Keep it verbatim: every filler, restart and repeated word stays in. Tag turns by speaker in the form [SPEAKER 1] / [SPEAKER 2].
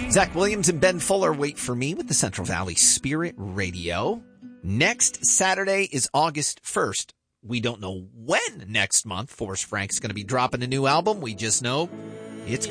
[SPEAKER 1] Zach Williams and Ben Fuller wait for me with the Central Valley Spirit Radio. Next Saturday is August first. We don't know when next month Forrest Frank's going to be dropping a new album. We just know it's